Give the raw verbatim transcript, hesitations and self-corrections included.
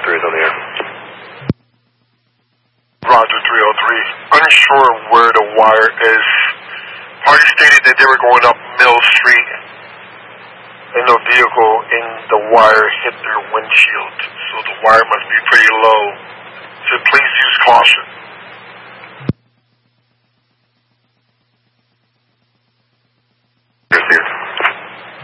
three is on the air. Roger, three oh three. Unsure where the wire is. Party stated that they were going up Mill Street, and the vehicle in the wire hit their windshield. So the wire must be pretty low. So please use caution.